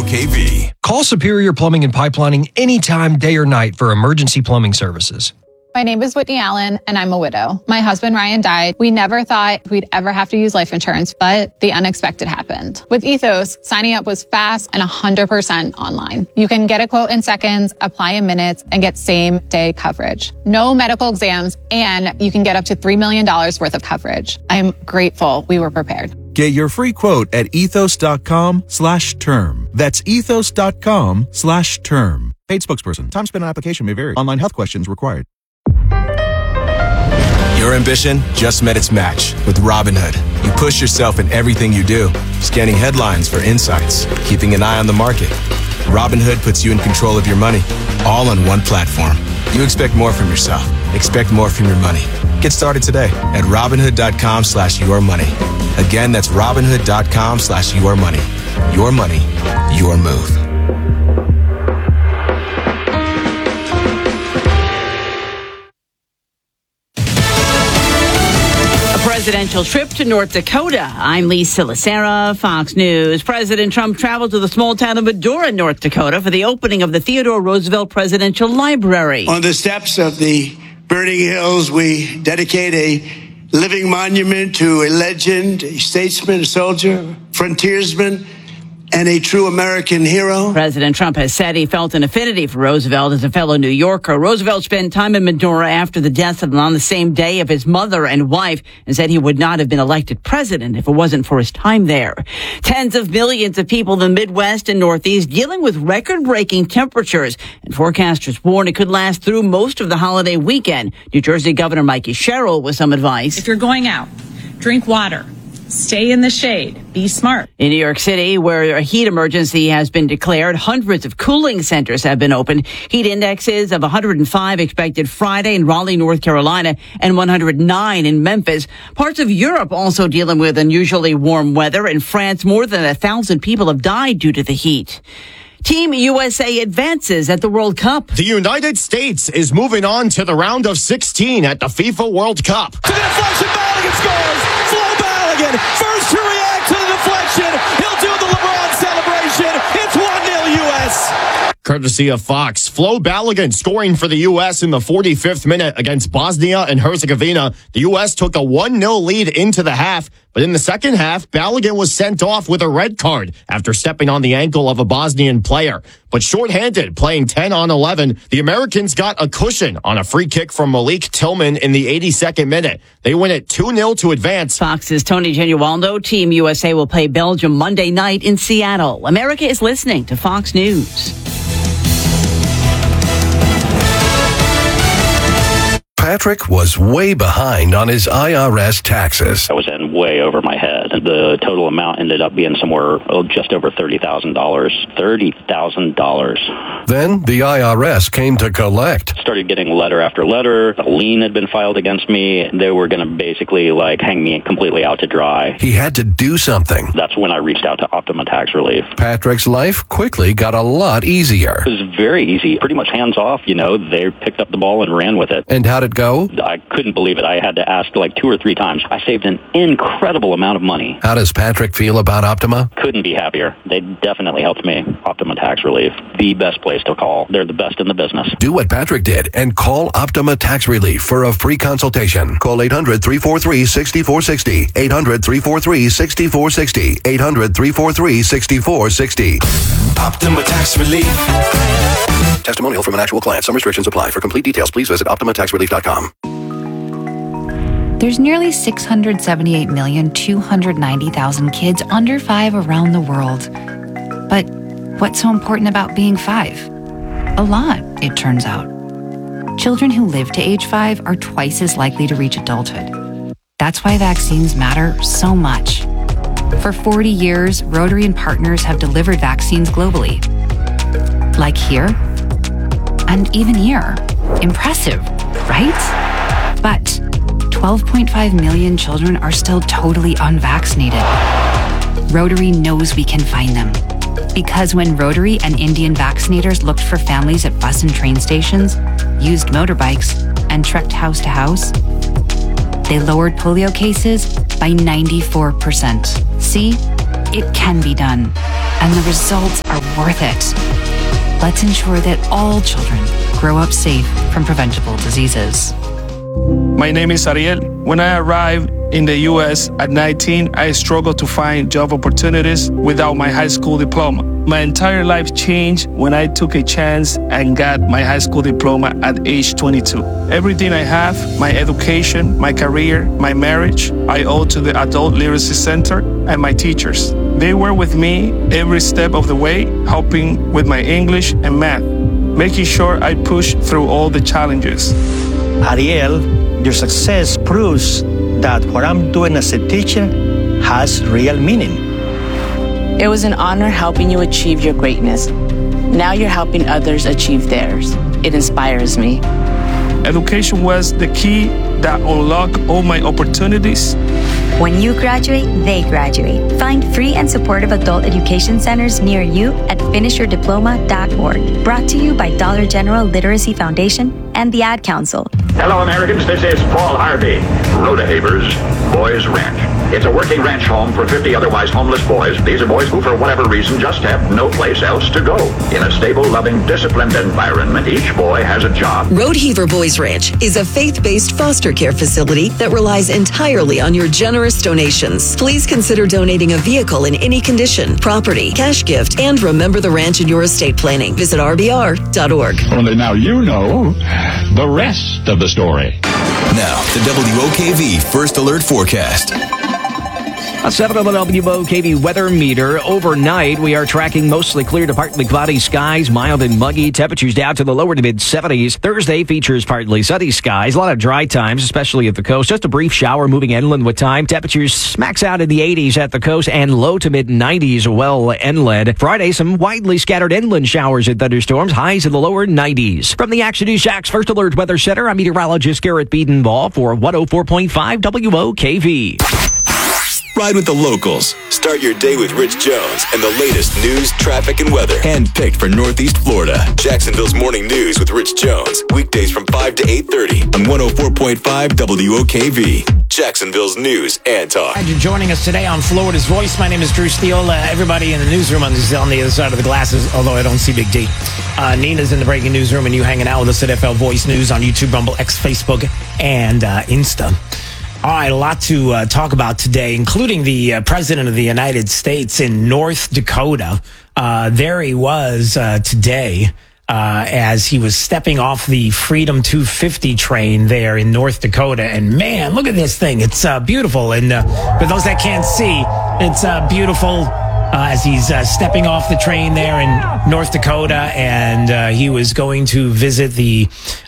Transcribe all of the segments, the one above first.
WKV. Call Superior Plumbing and Pipelining anytime, day or night for emergency plumbing services. My name is Whitney Allen, and I'm a widow. My husband, Ryan, died. We never thought we'd ever have to use life insurance, but the unexpected happened. With Ethos, signing up was fast and 100% online. You can get a quote in seconds, apply in minutes, and get same-day coverage. No medical exams, and you can get up to $3 million worth of coverage. I'm grateful we were prepared. Get your free quote at ethos.com/term. That's ethos.com/term. Paid spokesperson. Time spent on application may vary. Online health questions required. Your ambition just met its match with Robinhood. You push yourself in everything you do, scanning headlines for insights, keeping an eye on the market. Robinhood puts you in control of your money, all on one platform. You expect more from yourself. Expect more from your money. Get started today at Robinhood.com/yourmoney. Again, that's Robinhood.com/yourmoney. Your money, your move. Presidential trip to North Dakota. I'm Lisa Lacera, Fox News. President Trump traveled to the small town of Medora, North Dakota for the opening of the Theodore Roosevelt Presidential Library. On the steps of the burning hills, we dedicate a living monument to a legend, a statesman, a soldier, frontiersman, and a true American hero. President Trump has said he felt an affinity for Roosevelt as a fellow New Yorker. Roosevelt spent time in Medora after the death and on the same day of his mother and wife, and said he would not have been elected president if it wasn't for his time there. Tens of millions of people in the Midwest and Northeast dealing with record-breaking temperatures, and forecasters warn it could last through most of the holiday weekend. New Jersey Governor Mikey Sherrill with some advice. If you're going out, drink water. Stay in the shade. Be smart. In New York City, where a heat emergency has been declared, hundreds of cooling centers have been opened. Heat indexes of 105 expected Friday in Raleigh, North Carolina, and 109 in Memphis. Parts of Europe also dealing with unusually warm weather. In France, more than 1,000 people have died due to the heat. Team USA advances at the World Cup. The United States is moving on to the round of 16 at the FIFA World Cup. To the deflection, Balogun scores! Flo Balogun, first to react to the deflection. He'll do the LeBron celebration. It's 1-0 U.S. Courtesy of Fox, Flo Balogun scoring for the U.S. in the 45th minute against Bosnia and Herzegovina. The U.S. took a 1-0 lead into the half, but in the second half, Balogun was sent off with a red card after stepping on the ankle of a Bosnian player. But shorthanded, playing 10 on 11, the Americans got a cushion on a free kick from Malik Tillman in the 82nd minute. They win it 2-0 to advance. Fox's Tony Genualdo. Team USA will play Belgium Monday night in Seattle. America is listening to Fox News. Patrick was way behind on his IRS taxes. I was in way over my head. The total amount ended up being somewhere just over $30,000. $30,000. Then the IRS came to collect. Started getting letter after letter. A lien had been filed against me. They were going to basically hang me completely out to dry. He had to do something. That's when I reached out to Optima Tax Relief. Patrick's life quickly got a lot easier. It was very easy. Pretty much hands off. They picked up the ball and ran with it. And how'd it go? I couldn't believe it. I had to ask 2 or 3 times. I saved an incredible amount of money. How does Patrick feel about Optima? Couldn't be happier. They definitely helped me. Optima Tax Relief, the best place to call. They're the best in the business. Do what Patrick did and call Optima Tax Relief for a free consultation. Call 800-343-6460. 800-343-6460. 800-343-6460. Optima Tax Relief. Testimonial from an actual client. Some restrictions apply. For complete details, please visit OptimaTaxRelief.com. There's nearly 678,290,000 kids under 5 around the world. But what's so important about being 5? A lot, it turns out. Children who live to age 5 are twice as likely to reach adulthood. That's why vaccines matter so much. For 40 years, Rotary and partners have delivered vaccines globally. Like here, and even here. Impressive, right? But 12.5 million children are still totally unvaccinated. Rotary knows we can find them. Because when Rotary and Indian vaccinators looked for families at bus and train stations, used motorbikes, and trekked house to house, they lowered polio cases by 94%. See? it can be done, and the results are worth it. Let's ensure that all children grow up safe from preventable diseases. My name is Ariel. When I arrived in the U.S. at 19, I struggled to find job opportunities without my high school diploma. My entire life changed when I took a chance and got my high school diploma at age 22. Everything I have, my education, my career, my marriage, I owe to the Adult Literacy Center and my teachers. They were with me every step of the way, helping with my English and math, making sure I pushed through all the challenges. Ariel, your success proves that what I'm doing as a teacher has real meaning. It was an honor helping you achieve your greatness. Now you're helping others achieve theirs. It inspires me. Education was the key that unlocked all my opportunities. When you graduate, they graduate. Find free and supportive adult education centers near you at finishyourdiploma.org. Brought to you by Dollar General Literacy Foundation and the Ad Council. Hello, Americans. This is Paul Harvey. Rhoda Havers, Boys Ranch. It's a working ranch home for 50 otherwise homeless boys. These are boys who, for whatever reason, just have no place else to go. In a stable, loving, disciplined environment, each boy has a job. Rodeheaver Boys Ranch is a faith-based foster care facility that relies entirely on your generous donations. Please consider donating a vehicle in any condition, property, cash gift, and remember the ranch in your estate planning. Visit rbr.org. Only now you know the rest of the story. Now, the WOKV First Alert Forecast. A 7 on the WOKV weather meter. Overnight, we are tracking mostly clear to partly cloudy skies, mild and muggy. Temperatures down to the lower to mid-70s. Thursday features partly sunny skies, a lot of dry times, especially at the coast. Just a brief shower moving inland with time. Temperatures max out in the 80s at the coast and low to mid-90s well inland. Friday, some widely scattered inland showers and thunderstorms, highs in the lower 90s. From the Action News Shack's First Alert Weather Center, I'm meteorologist Garrett Biedenball for 104.5 WOKV. Ride with the locals. Start your day with Rich Jones and the latest news, traffic, and weather. Handpicked for Northeast Florida. Jacksonville's Morning News with Rich Jones. Weekdays from 5 to 8:30 on 104.5 WOKV. Jacksonville's news and talk. Glad you're joining us today on Florida's Voice. My name is Drew Steele. Everybody in the newsroom on the other side of the glasses, although I don't see Big D. Nina's in the breaking newsroom, and you hanging out with us at FL Voice News on YouTube, Rumble, X, Facebook, and Insta. All right, a lot to talk about today, including the President of the United States in North Dakota. There he was today as he was stepping off the Freedom 250 train there in North Dakota. And man, look at this thing. It's beautiful. And for those that can't see, it's beautiful as he's stepping off the train there in North Dakota. And he was going to visit the,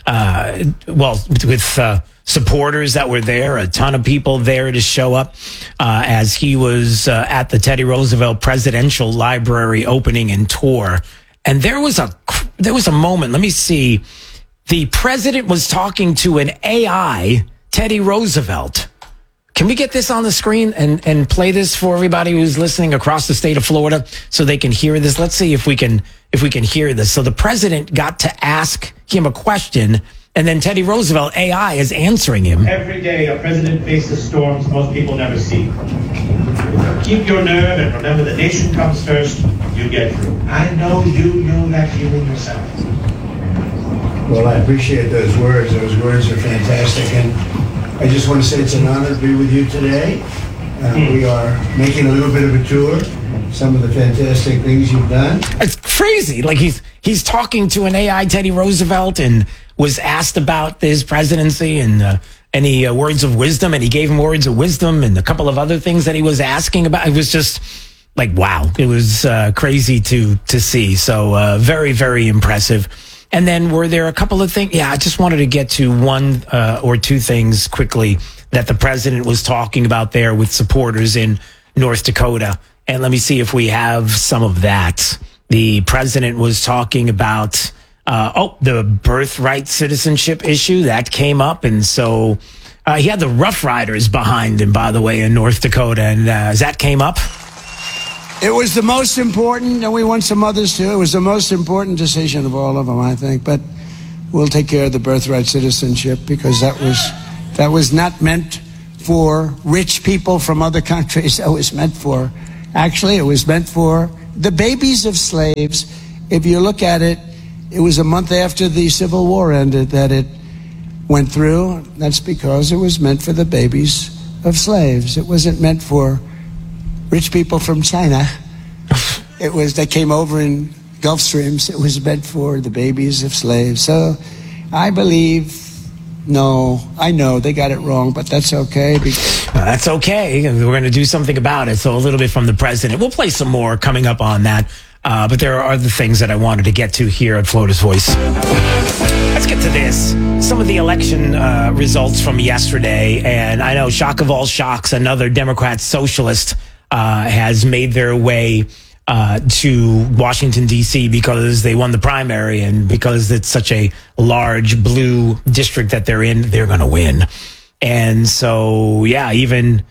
with supporters that were there, a ton of people there to show up as he was at the Teddy Roosevelt Presidential Library opening and tour. And there was a moment, let me see, the president was talking to an AI Teddy Roosevelt. Can we get this on the screen and play this for everybody who's listening across the state of Florida so they can hear this? Let's see if we can hear this. So the president got to ask him a question, and then Teddy Roosevelt, AI, is answering him. Every day a president faces storms most people never see. Keep your nerve and remember the nation comes first. You get through. I know you know that feeling yourself. Well, I appreciate those words. Those words are fantastic. And I just want to say it's an honor to be with you today. We are making a little bit of a tour. Some of the fantastic things you've done. It's crazy. Like he's talking to an AI Teddy Roosevelt and was asked about his presidency and any words of wisdom, and he gave him words of wisdom and a couple of other things that he was asking about. It was just like, wow. It was crazy to see. So very, very impressive. And then were there a couple of things? Yeah, I just wanted to get to one or two things quickly that the president was talking about there with supporters in North Dakota. And let me see if we have some of that. The president was talking about, the birthright citizenship issue that came up. And so he had the Rough Riders behind him, by the way, in North Dakota. And as that came up, it was the most important, and we want some others too. It was the most important decision of all of them, I think. But we'll take care of the birthright citizenship because that was not meant for rich people from other countries. That was meant for Actually, it was meant for the babies of slaves. If you look at it, it was a month after the Civil War ended that it went through. That's because it was meant for the babies of slaves. It wasn't meant for rich people from China. They came over in Gulf Streams. It was meant for the babies of slaves. So I know they got it wrong, but that's okay. That's okay. We're going to do something about it. So a little bit from the president. We'll play some more coming up on that. But there are other things that I wanted to get to here at Florida's Voice. Let's get to this. Some of the election results from yesterday. And I know, shock of all shocks, another Democrat socialist has made their way to Washington, D.C. because they won the primary, and because it's such a large blue district that they're in, they're going to win. And so, yeah, even,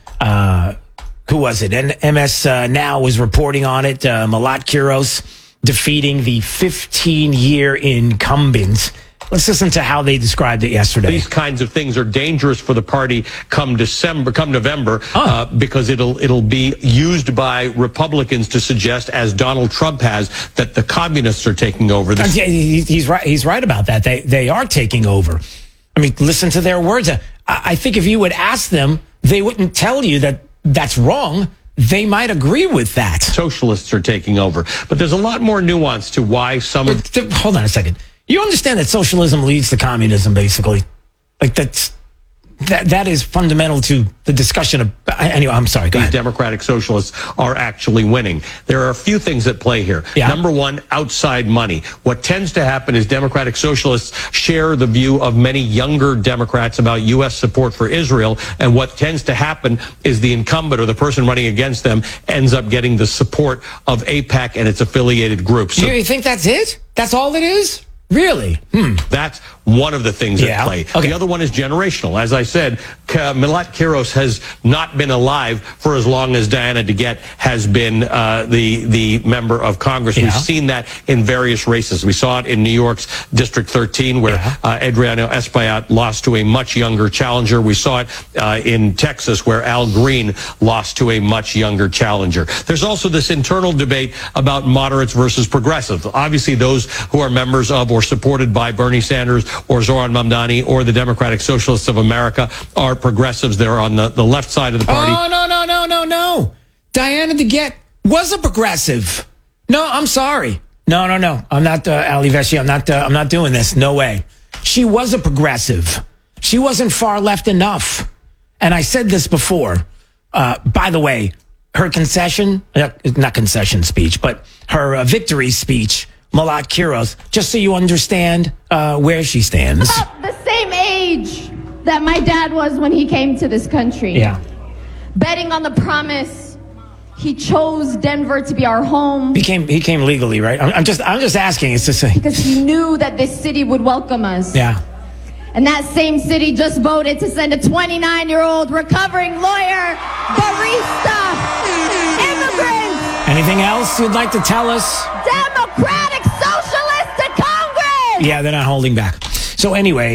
who was it? MS Now was reporting on it. Malat Quiros defeating the 15-year incumbent. Let's listen to how they described it yesterday. These kinds of things are dangerous for the party come November, because it'll be used by Republicans to suggest, as Donald Trump has, that the communists are taking over. He's right. He's right about that. They are taking over. I mean, listen to their words. I think if you would ask them, they wouldn't tell you that that's wrong. They might agree with that. Socialists are taking over. But there's a lot more nuance to why some... Hold on a second. You understand that socialism leads to communism, basically. Like that is fundamental to the discussion of... Anyway, I'm sorry. Go ahead. These Democratic socialists are actually winning. There are a few things at play here. Yeah. Number one, outside money. What tends to happen is Democratic socialists share the view of many younger Democrats about U.S. support for Israel. And what tends to happen is the incumbent or the person running against them ends up getting the support of AIPAC and its affiliated groups. So, you think that's it? That's all it is? Really? That's one of the things at play. Okay. The other one is generational. As I said, Malat Quiros has not been alive for as long as Diana DeGette has been the member of Congress. Yeah. We've seen that in various races. We saw it in New York's District 13, where Adriano Espaillat lost to a much younger challenger. We saw it in Texas, where Al Green lost to a much younger challenger. There's also this internal debate about moderates versus progressives. Obviously, those who are members of or supported by Bernie Sanders or Zoran Mamdani or the Democratic Socialists of America are progressives. They're on the left side of the party. Oh, no. Diana DeGette was a progressive. No, I'm sorry. No. I'm not, Ali Veshi. I'm not doing this. No way. She was a progressive. She wasn't far left enough. And I said this before. By the way, her not concession speech, but her victory speech, Malat Quiros, just so you understand where she stands. About the same age that my dad was when he came to this country. Yeah. Betting on the promise. He chose Denver to be our home. He came legally, right? I'm just asking. It's just because he knew that this city would welcome us. Yeah. And that same city just voted to send a 29-year-old recovering lawyer, barista, immigrant. Anything else you'd like to tell us? Democratic Socialist to Congress. Yeah, they're not holding back. So anyway,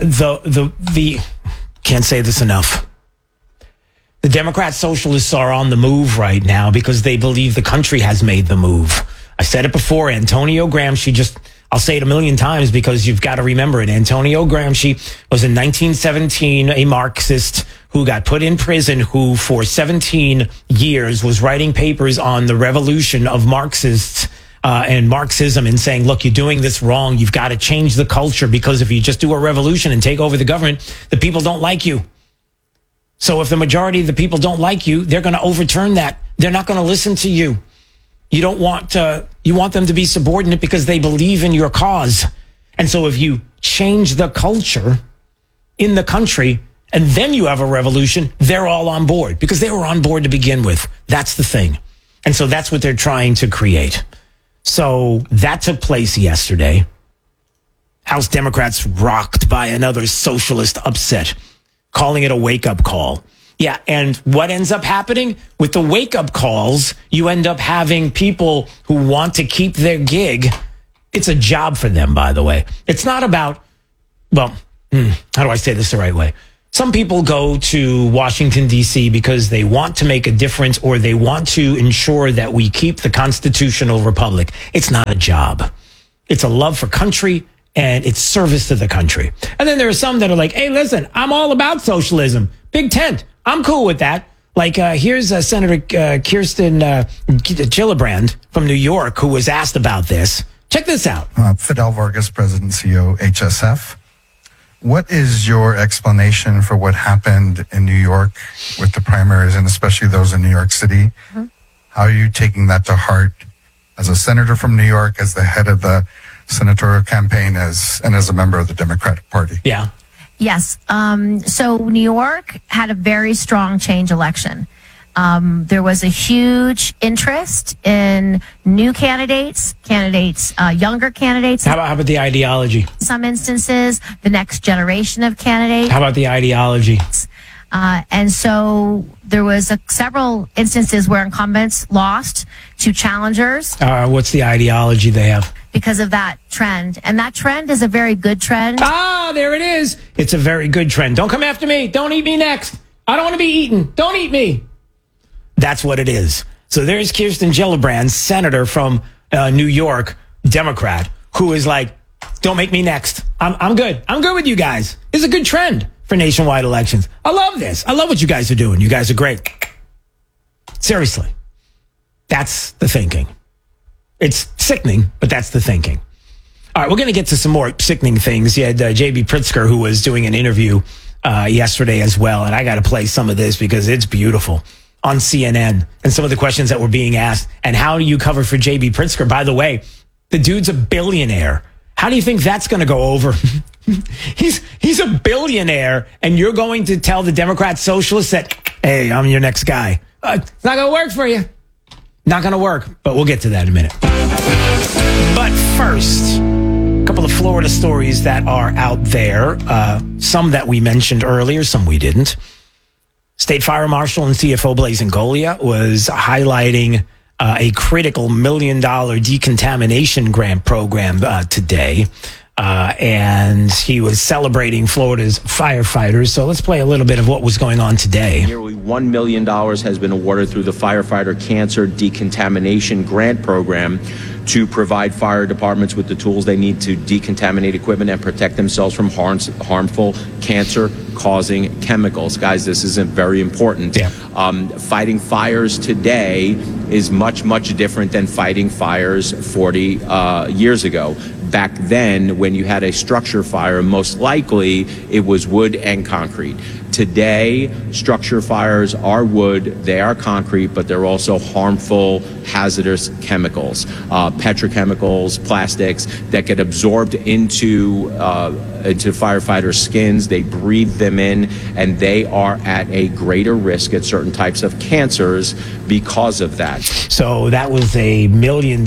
the can't say this enough. The Democrat Socialists are on the move right now because they believe the country has made the move. I said it before. Antonio Gramsci, I'll say it a million times because you've got to remember it. Antonio Gramsci was in 1917 a Marxist who got put in prison, who for 17 years was writing papers on the revolution of Marxists and Marxism, and saying, look, you're doing this wrong. You've got to change the culture, because if you just do a revolution and take over the government, the people don't like you. So if the majority of the people don't like you, they're going to overturn that. They're not going to listen to you. You want them to be subordinate because they believe in your cause. And so if you change the culture in the country and then you have a revolution, they're all on board because they were on board to begin with. That's the thing. And so that's what they're trying to create. So that took place yesterday. House Democrats rocked by another socialist upset, calling it a wake-up call. Yeah, and what ends up happening with the wake-up calls, you end up having people who want to keep their gig. It's a job for them, by the way. It's not about, how do I say this the right way? Some people go to Washington, D.C. because they want to make a difference or they want to ensure that we keep the constitutional republic. It's not a job. It's a love for country and it's service to the country. And then there are some that are like, hey, listen, I'm all about socialism. Big tent. I'm cool with that. Like, here's Senator Kirsten Gillibrand from New York who was asked about this. Check this out. Fidel Vargas, President CEO, HSF. What is your explanation for what happened in New York with the primaries and especially those in New York City? Mm-hmm. How are you taking that to heart as a senator from New York, as the head of the senatorial campaign, and as a member of the Democratic Party? Yeah. Yes. So New York had a very strong change election. There was a huge interest in new candidates, younger candidates. How about the ideology? Some instances, the next generation of candidates. How about the ideology? And so there was several instances where incumbents lost to challengers. What's the ideology they have? Because of that trend. And that trend is a very good trend. Ah, there it is. It's a very good trend. Don't come after me. Don't eat me next. I don't want to be eaten. Don't eat me. That's what it is. So there's Kirsten Gillibrand, senator from New York, Democrat, who is like, don't make me next. I'm good. I'm good with you guys. It's a good trend for nationwide elections. I love this. I love what you guys are doing. You guys are great. Seriously. That's the thinking. It's sickening, but that's the thinking. All right, we're going to get to some more sickening things. You had J.B. Pritzker, who was doing an interview yesterday as well, and I got to play some of this because it's beautiful on CNN and some of the questions that were being asked. And how do you cover for J.B. Pritzker? By the way, the dude's a billionaire. How do you think that's going to go over? He's a billionaire, and you're going to tell the Democrat socialists that, hey, I'm your next guy. It's not going to work for you. Not going to work, but we'll get to that in a minute. But first, a couple of Florida stories that are out there. Some that we mentioned earlier, some we didn't. State Fire Marshal and CFO Blaise Ingoglia was highlighting a critical $1 million decontamination grant program today. And he was celebrating Florida's firefighters. So let's play a little bit of what was going on today. Nearly $1 million has been awarded through the Firefighter Cancer Decontamination Grant Program to provide fire departments with the tools they need to decontaminate equipment and protect themselves from harmful cancer-causing chemicals. Guys, this isn't very important. Yeah. Fighting fires today is much, much different than fighting fires 40 years ago. Back then, when you had a structure fire, most likely it was wood and concrete. Today, structure fires are wood, they are concrete, but they're also harmful, hazardous chemicals, petrochemicals, plastics that get absorbed into firefighters' skins. They breathe them in, and they are at a greater risk at certain types of cancers because of that. So that was a $1 million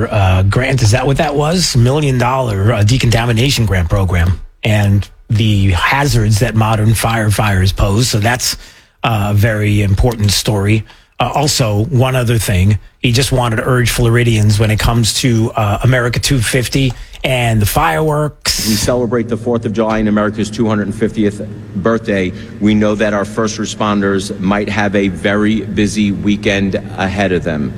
grant. Is that what that was? $1 million decontamination grant program. And the hazards that modern firefighters pose. So that's a very important story. Also, one other thing, he just wanted to urge Floridians when it comes to America 250 and the fireworks. We celebrate the 4th of July and America's 250th birthday. We know that our first responders might have a very busy weekend ahead of them.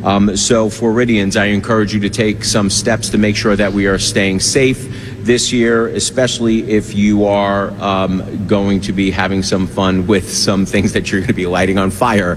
So Floridians, I encourage you to take some steps to make sure that we are staying safe this year, especially if you are going to be having some fun with some things that you're going to be lighting on fire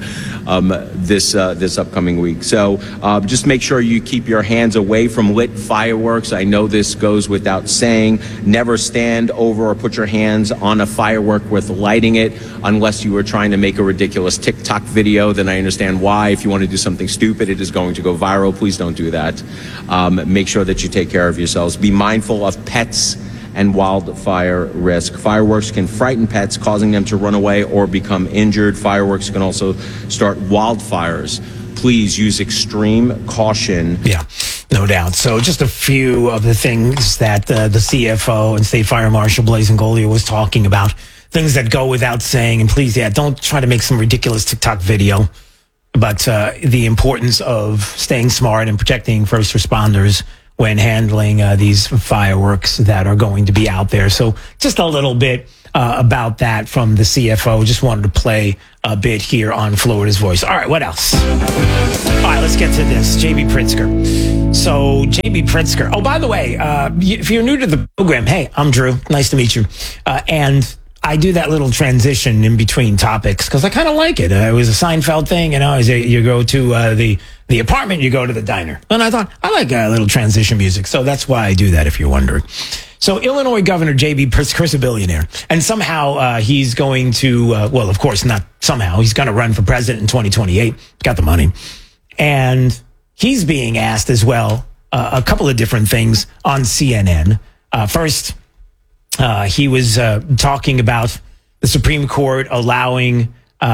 this upcoming week. So just make sure you keep your hands away from lit fireworks. I know this goes without saying. Never stand over or put your hands on a firework with lighting it unless you are trying to make a ridiculous TikTok video. Then I understand why. If you want to do something stupid, it is going to go viral. Please don't do that. Make sure that you take care of yourselves. Be mindful of pets and wildfire risk. Fireworks can frighten pets, causing them to run away or become injured. Fireworks can also start wildfires. Please use extreme caution. Yeah, no doubt. So just a few of the things that the CFO and State Fire Marshal Blaise Ingoglia was talking about, things that go without saying. And please, don't try to make some ridiculous TikTok video. But the importance of staying smart and protecting first responders when handling these fireworks that are going to be out there. So just a little bit about that from the CFO. Just wanted to play a bit here on Florida's Voice. All right, what else? All right, let's get to this. J.B. Pritzker. So, J.B. Pritzker. Oh, by the way, if you're new to the program, hey, I'm Drew. Nice to meet you. And I do that little transition in between topics because I kind of like it. It was a Seinfeld thing, you go to the apartment, you go to the diner. And I thought, I like a little transition music. So that's why I do that, if you're wondering. So Illinois Governor J.B. Pritzker's a billionaire. And somehow he's going to, well, of course, not somehow. He's going to run for president in 2028. Got the money. And he's being asked as well a couple of different things on CNN. First, he was talking about the Supreme Court allowing,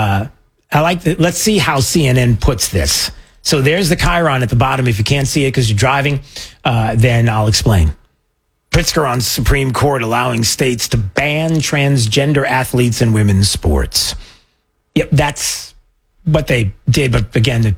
let's see how CNN puts this. So there's the chyron at the bottom. If you can't see it because you're driving, then I'll explain. Pritzker on Supreme Court allowing states to ban transgender athletes in women's sports. Yep, that's what they did. But again,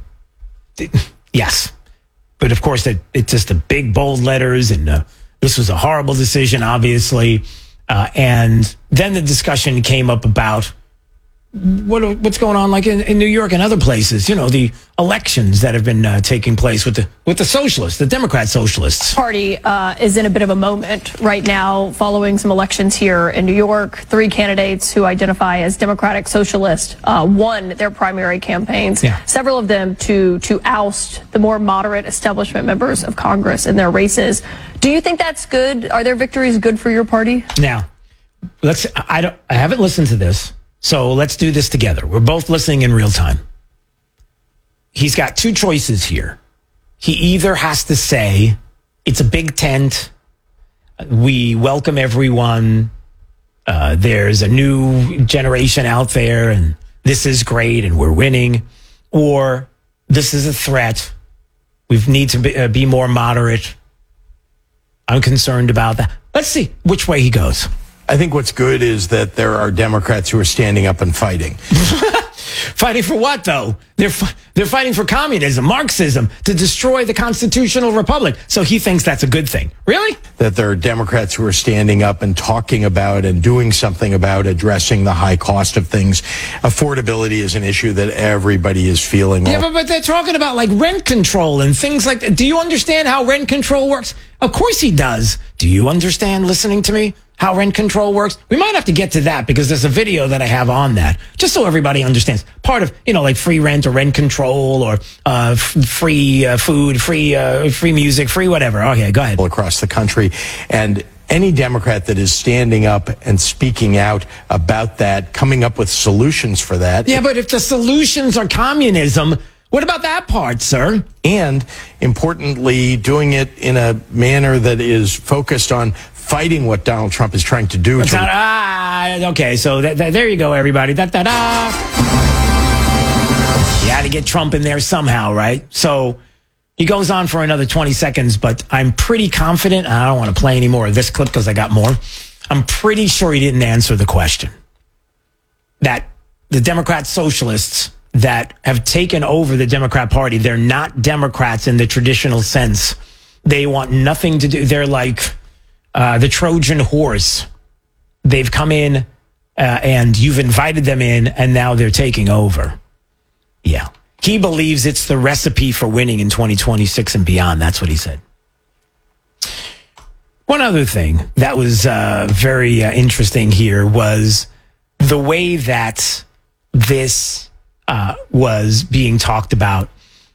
yes. But of course, it's just the big, bold letters. And this was a horrible decision, obviously. And then the discussion came up about what's going on, like in New York and other places, the elections that have been taking place with the socialists, the Democrat socialists. Party is in a bit of a moment right now following some elections here in New York. 3 candidates who identify as Democratic Socialist won their primary campaigns, several of them to oust the more moderate establishment members of Congress in their races. Do you think that's good? Are their victories good for your party? Now, I haven't listened to this. So let's do this together. We're both listening in real time. He's got 2 choices here. He either has to say, it's a big tent. We welcome everyone. There's a new generation out there and this is great and we're winning. Or this is a threat. We need to be more moderate. I'm concerned about that. Let's see which way he goes. I think what's good is that there are Democrats who are standing up and fighting. Fighting for what, though? They're fighting for communism, Marxism, to destroy the constitutional republic. So he thinks that's a good thing. Really? That there are Democrats who are standing up and talking about and doing something about addressing the high cost of things. Affordability is an issue that everybody is feeling. Yeah, but they're talking about like rent control and things like that. Do you understand how rent control works? Of course he does. Do you understand, listening to me, how rent control works? We might have to get to that because there's a video that I have on that, just so everybody understands. Part of, like free rent or rent control or free food, free music, free whatever. Okay, go ahead. Across the country. And any Democrat that is standing up and speaking out about that, coming up with solutions for that. Yeah, but if the solutions are communism, what about that part, sir? And importantly, doing it in a manner that is focused on fighting what Donald Trump is trying to do. Okay, so there you go, everybody. You had to get Trump in there somehow, right? So he goes on for another 20 seconds, but I'm pretty confident. I don't want to play any more of this clip because I got more. I'm pretty sure he didn't answer the question. That the Democrat socialists that have taken over the Democrat Party, they're not Democrats in the traditional sense. They want nothing to do. They're like the Trojan horse. They've come in and you've invited them in and now they're taking over. Yeah. He believes it's the recipe for winning in 2026 and beyond. That's what he said. One other thing that was very interesting here was the way that this was being talked about.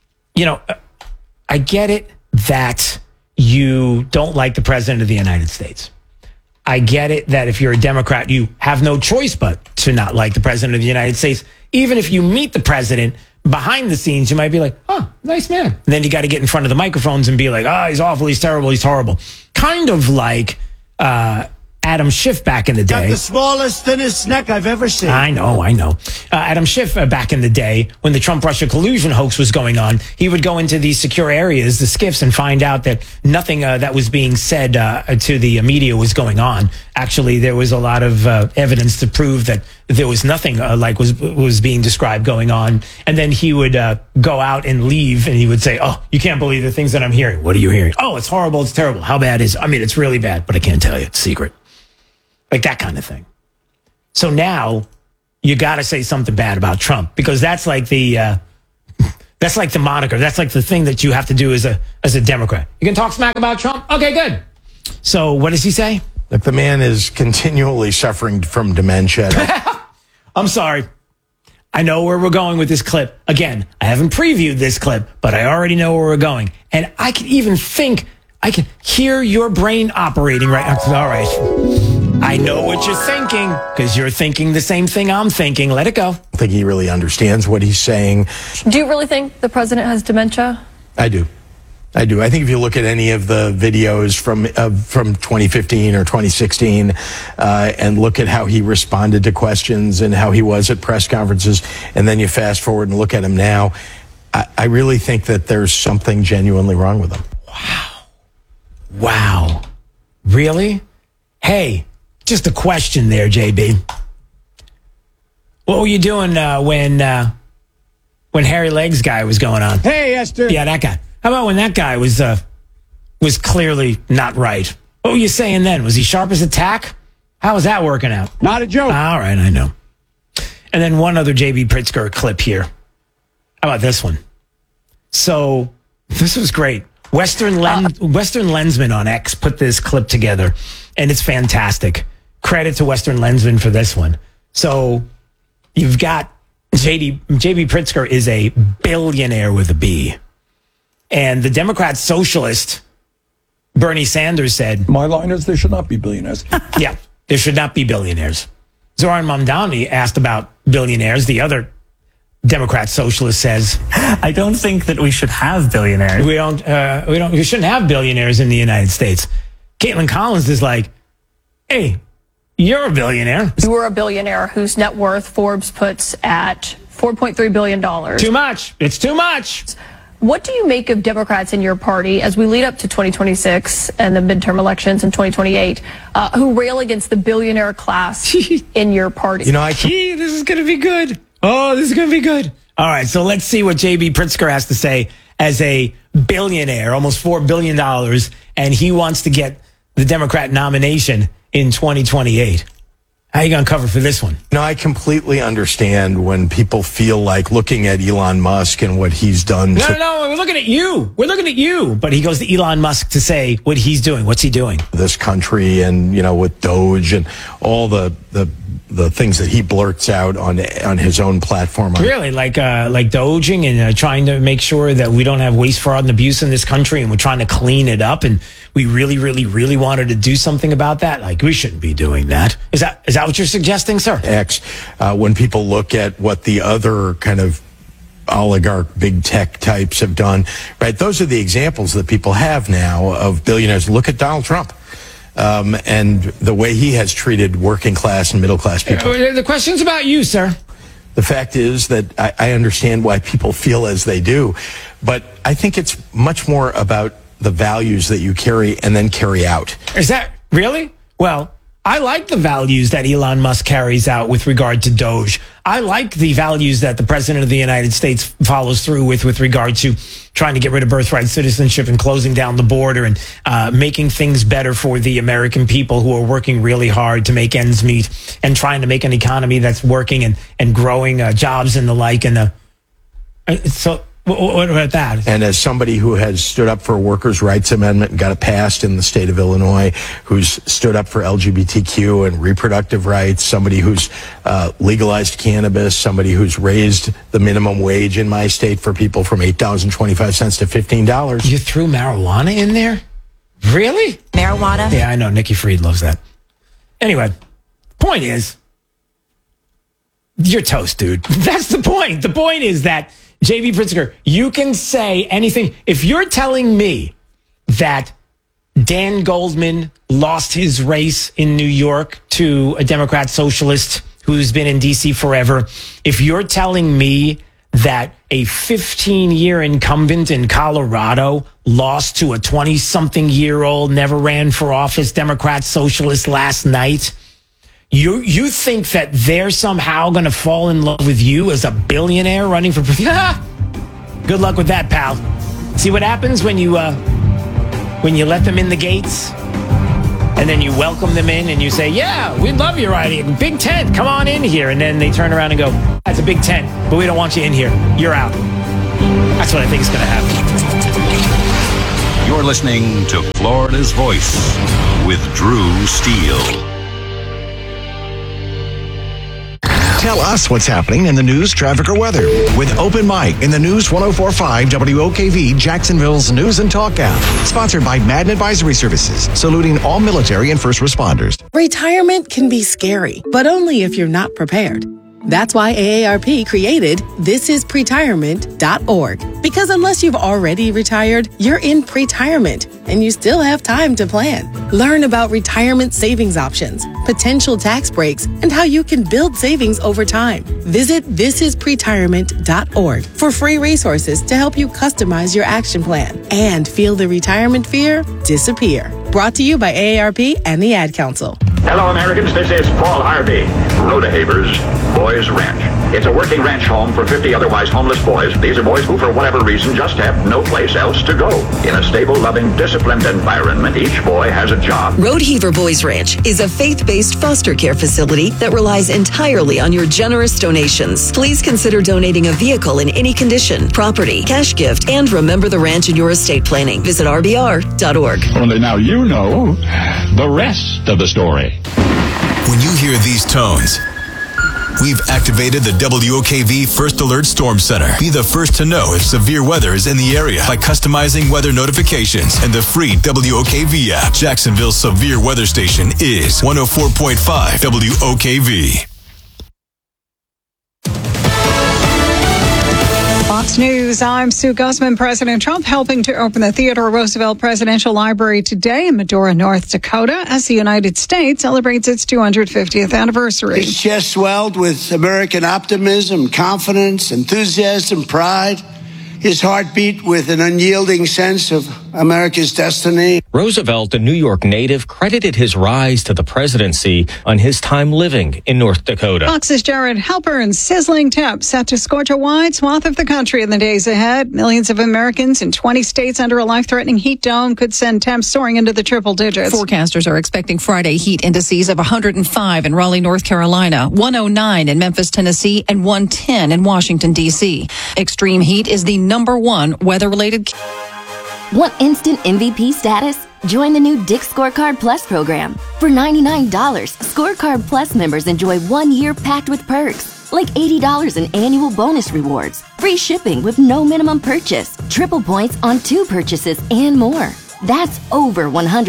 I get it that you don't like the president of the United States. I get it that if you're a Democrat, you have no choice but to not like the president of the United States. Even if you meet the president behind the scenes, you might be like, oh, nice man. And then you got to get in front of the microphones and be like, oh, he's awful, he's terrible, he's horrible. Kind of like Adam Schiff back in the day. Got the smallest, thinnest neck I've ever seen. I know. Adam Schiff back in the day when the Trump-Russia collusion hoax was going on, he would go into these secure areas, the SCIFs, and find out that nothing that was being said to the media was going on. Actually, there was a lot of evidence to prove that there was nothing like was being described going on. And then he would go out and leave, and he would say, oh, you can't believe the things that I'm hearing. What are you hearing? Oh, it's horrible. It's terrible. How bad is it? I mean, it's really bad, but I can't tell you. It's secret. Like that kind of thing. So now you got to say something bad about Trump, because that's like the moniker. That's like the thing that you have to do as a Democrat. You can talk smack about Trump? Okay, good. So what does he say? Look, the man is continually suffering from dementia. I'm sorry. I know where we're going with this clip. Again, I haven't previewed this clip, but I already know where we're going. And I can even think, I can hear your brain operating right now. All right. I know what you're thinking, because you're thinking the same thing I'm thinking. Let it go. I think he really understands what he's saying. Do you really think the president has dementia? I do. I think if you look at any of the videos from 2015 or 2016 and look at how he responded to questions and how he was at press conferences, and then you fast forward and look at him now, I really think that there's something genuinely wrong with him. Wow. Really? Hey, just a question there, JB. What were you doing when Hairy Legs guy was going on? Hey, Esther. Yeah, that guy. How about when that guy was clearly not right? What were you saying then? Was he sharp as a tack? How was that working out? Not a joke. All right, I know. And then one other J.B. Pritzker clip here. How about this one? So this was great. Western Lensman on X put this clip together, and it's fantastic. Credit to Western Lensman for this one. So you've got J.B. Pritzker is a billionaire with a B. And the Democrat socialist, Bernie Sanders, said, my line is there should not be billionaires. Yeah, there should not be billionaires. Zoran Mamdani asked about billionaires. The other Democrat socialist says, I don't think that we should have billionaires. We shouldn't have billionaires in the United States. Caitlin Collins is like, hey, you're a billionaire. You were a billionaire whose net worth Forbes puts at $4.3 billion. Too much. It's too much. What do you make of Democrats in your party as we lead up to 2026 and the midterm elections in 2028 who rail against the billionaire class in your party? You know, this is going to be good. Oh, this is going to be good. All right, so let's see what J.B. Pritzker has to say as a billionaire, almost $4 billion, and he wants to get the Democrat nomination in 2028. How are you going to cover for this one? No, I completely understand when people feel like looking at Elon Musk and what he's done. No, we're looking at you. We're looking at you. But he goes to Elon Musk to say what he's doing. What's he doing? This country, and, you know, with Doge and all the things that he blurts out on his own platform. Really? Like Doging and trying to make sure that we don't have waste, fraud, and abuse in this country, and we're trying to clean it up, and we really, really, really wanted to do something about that? Like, we shouldn't be doing that. Is that what you're suggesting, sir? When people look at what the other kind of oligarch big tech types have done, right? Those are the examples that people have now of billionaires. Look at Donald Trump. And the way he has treated working class and middle class people. The question's about you, sir. The fact is that I understand why people feel as they do, but I think it's much more about the values that you carry and then carry out. Is that really? Well, I like the values that Elon Musk carries out with regard to Doge. I like the values that the President of the United States follows through with regard to trying to get rid of birthright citizenship and closing down the border and making things better for the American people who are working really hard to make ends meet and trying to make an economy that's working and growing jobs and the like. And so what about that? And as somebody who has stood up for a workers' rights amendment and got it passed in the state of Illinois, who's stood up for LGBTQ and reproductive rights, somebody who's legalized cannabis, somebody who's raised the minimum wage in my state for people from $8.25 to $15. You threw marijuana in there? Really? Marijuana? Yeah, I know. Nikki Fried loves that. Anyway, point is, you're toast, dude. That's the point. The point is that J.B. Pritzker, you can say anything. If you're telling me that Dan Goldman lost his race in New York to a Democrat socialist who's been in D.C. forever, if you're telling me that a 15-year incumbent in Colorado lost to a 20-something-year-old, never ran for office Democrat socialist last night, you think that they're somehow going to fall in love with you as a billionaire running for president? Good luck with that, pal. See what happens when you let them in the gates and then you welcome them in and you say, yeah, we love your idea. Big tent, come on in here. And then they turn around and go, that's a big tent, but we don't want you in here. You're out. That's what I think is going to happen. You're listening to Florida's Voice with Drew Steele. Tell us what's happening in the news, traffic, or weather with Open Mic in the News 104.5 WOKV, Jacksonville's news and talk app. Sponsored by Madden Advisory Services, saluting all military and first responders. Retirement can be scary, but only if you're not prepared. That's why AARP created thisispretirement.org. Because unless you've already retired, you're in pretirement and you still have time to plan. Learn about retirement savings options, potential tax breaks, and how you can build savings over time. Visit thisispretirement.org for free resources to help you customize your action plan and feel the retirement fear disappear. Brought to you by AARP and the Ad Council. Hello, Americans. This is Paul Harvey. Rodehaver's Boys Ranch. It's a working ranch home for 50 otherwise homeless boys. These are boys who, for whatever reason, just have no place else to go. In a stable, loving, disciplined environment, each boy has a job. Rodeheaver Boys Ranch is a faith-based foster care facility that relies entirely on your generous donations. Please consider donating a vehicle in any condition, property, cash gift, and remember the ranch in your estate planning. Visit rbr.org. Only now you know the rest of the story. When you hear these tones, we've activated the WOKV First Alert Storm Center. Be the first to know if severe weather is in the area by customizing weather notifications and the free WOKV app. Jacksonville's severe weather station is 104.5 WOKV. Fox News, I'm Sue Guzman. President Trump helping to open the Theodore Roosevelt Presidential Library today in Medora, North Dakota, as the United States celebrates its 250th anniversary. His chest swelled with American optimism, confidence, enthusiasm, pride. His heart beat with an unyielding sense of America's destiny. Roosevelt, a New York native, credited his rise to the presidency on his time living in North Dakota. Fox's Jared Halpern's sizzling temps set to scorch a wide swath of the country in the days ahead. Millions of Americans in 20 states under a life-threatening heat dome could send temps soaring into the triple digits. Forecasters are expecting Friday heat indices of 105 in Raleigh, North Carolina, 109 in Memphis, Tennessee, and 110 in Washington, D.C. Extreme heat is the number one weather-related. Want instant MVP status? Join the new Dick's Scorecard Plus program. For $99, Scorecard Plus members enjoy 1 year packed with perks, like $80 in annual bonus rewards, free shipping with no minimum purchase, triple points on 2 purchases, and more. That's over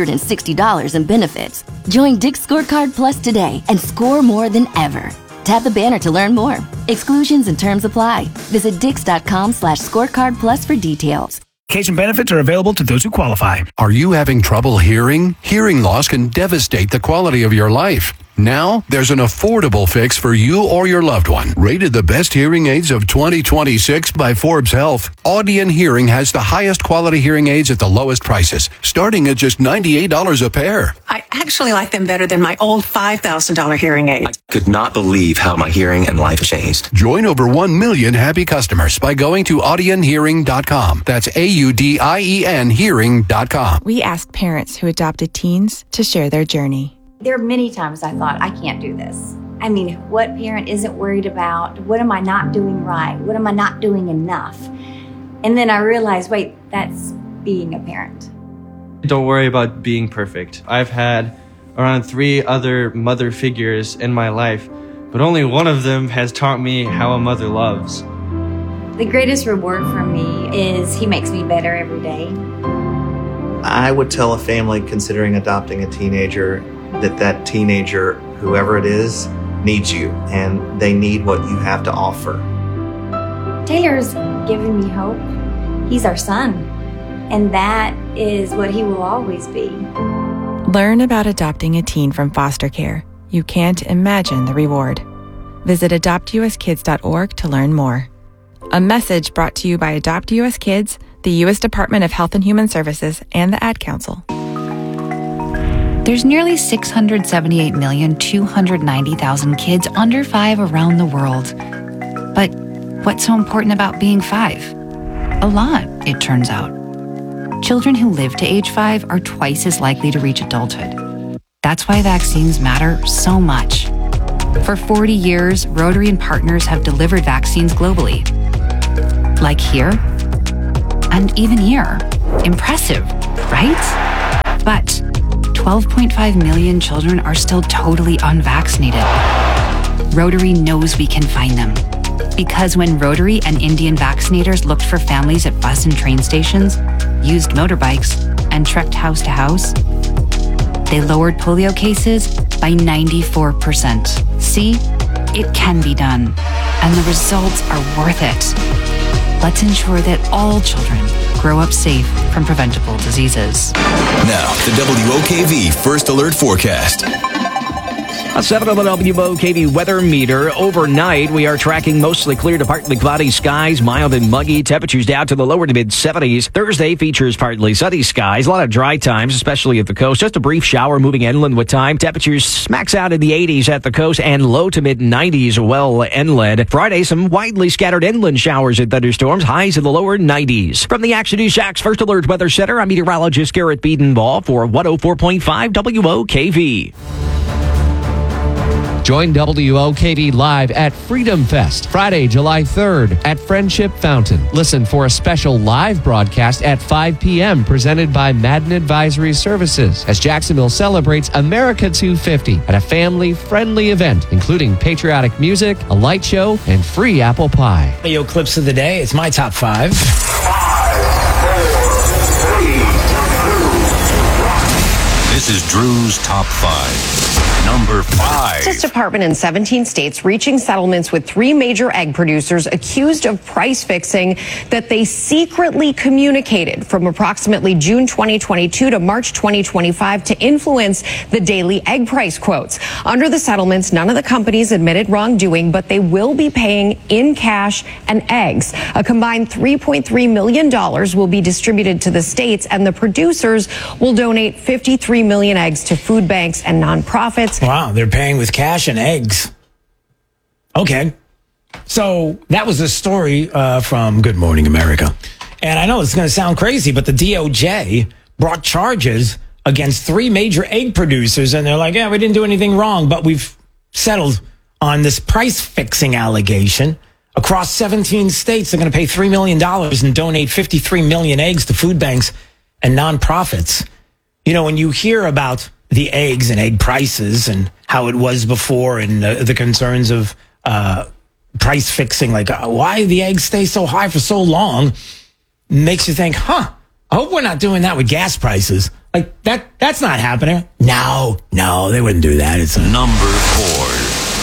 $160 in benefits. Join Dick's Scorecard Plus today and score more than ever. Tap the banner to learn more. Exclusions and terms apply. Visit Dix.com/scorecard plus for details. Vacation benefits are available to those who qualify. Are you having trouble hearing? Hearing loss can devastate the quality of your life. Now, there's an affordable fix for you or your loved one. Rated the best hearing aids of 2026 by Forbes Health, Audion Hearing has the highest quality hearing aids at the lowest prices, starting at just $98 a pair. I actually like them better than my old $5,000 hearing aid. I could not believe how my hearing and life changed. Join over 1 million happy customers by going to audionhearing.com. That's AUDIEN hearing.com. We asked parents who adopted teens to share their journey. There are many times I thought, I can't do this. I mean, what parent isn't worried about? What am I not doing right? What am I not doing enough? And then I realized, wait, that's being a parent. Don't worry about being perfect. I've had around 3 other mother figures in my life, but only one of them has taught me how a mother loves. The greatest reward for me is he makes me better every day. I would tell a family considering adopting a teenager that teenager, whoever it is, needs you, and they need what you have to offer. Taylor's given me hope. He's our son, and that is what he will always be. Learn about adopting a teen from foster care. You can't imagine the reward. Visit adoptuskids.org to learn more. A message brought to you by Adopt US Kids, the U.S. Department of Health and Human Services, and the Ad Council. There's nearly 678,290,000 kids under 5 around the world. But what's so important about being 5? A lot, it turns out. Children who live to age 5 are twice as likely to reach adulthood. That's why vaccines matter so much. For 40 years, Rotary and partners have delivered vaccines globally. Like here, and even here. Impressive, right? But 12.5 million children are still totally unvaccinated. Rotary knows we can find them. Because when Rotary and Indian vaccinators looked for families at bus and train stations, used motorbikes, and trekked house to house, they lowered polio cases by 94%. See, it can be done, and the results are worth it. Let's ensure that all children grow up safe from preventable diseases. Now, the WOKV First Alert Forecast. A 7 on the WOKV weather meter. Overnight, we are tracking mostly clear to partly cloudy skies, mild and muggy. Temperatures down to the lower to mid-70s. Thursday features partly sunny skies, a lot of dry times, especially at the coast. Just a brief shower moving inland with time. Temperatures max out in the 80s at the coast and low to mid-90s well inland. Friday, some widely scattered inland showers and thunderstorms. Highs in the lower 90s. From the Action News Jax First Alert Weather Center, I'm meteorologist Garrett Biedenbaugh for 104.5 WOKV. Join WOKV live at Freedom Fest, Friday, July 3rd at Friendship Fountain. Listen for a special live broadcast at 5 p.m. presented by Madden Advisory Services as Jacksonville celebrates America 250 at a family-friendly event, including patriotic music, a light show, and free apple pie. Video clips of the day. It's my top 5. This is Drew's Top 5. Number 5. Justice Department in 17 states reaching settlements with 3 major egg producers accused of price fixing that they secretly communicated from approximately June 2022 to March 2025 to influence the daily egg price quotes. Under the settlements, none of the companies admitted wrongdoing, but they will be paying in cash and eggs. A combined $3.3 million will be distributed to the states, and the producers will donate 53 million eggs to food banks and nonprofits. Wow, they're paying with cash and eggs. Okay. So that was a story from Good Morning America. And I know it's going to sound crazy, but the DOJ brought charges against 3 major egg producers. And they're like, yeah, we didn't do anything wrong, but we've settled on this price fixing allegation. Across 17 states, they're going to pay $3 million and donate 53 million eggs to food banks and nonprofits. You know, when you hear about the eggs and egg prices and how it was before and the concerns of price fixing, like why the eggs stay so high for so long, makes you think, I hope we're not doing that with gas prices. Like that's not happening. No, they wouldn't do that. It's Number 4.